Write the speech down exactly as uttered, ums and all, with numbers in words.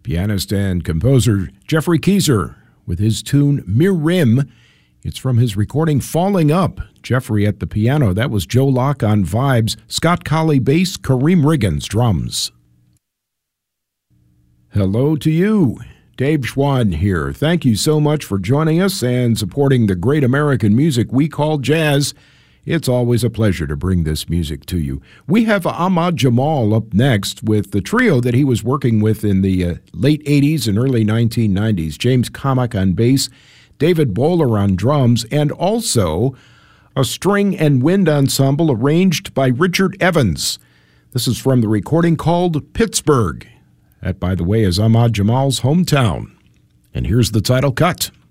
Pianist and composer Jeffrey Keezer with his tune Mirim. It's from his recording Falling Up. Jeffrey at the piano. That was Joe Locke on vibes. Scott Colley bass, Kareem Riggins drums. Hello to you. Dave Schwan here. Thank you so much for joining us and supporting the great American music we call jazz. It's always a pleasure to bring this music to you. We have Ahmad Jamal up next with the trio that he was working with in the uh, late eighties and early nineteen nineties. James Kamak on bass, David Bowler on drums, and also a string and wind ensemble arranged by Richard Evans. This is from the recording called Pittsburgh. That, by the way, is Ahmad Jamal's hometown. And here's the title cut.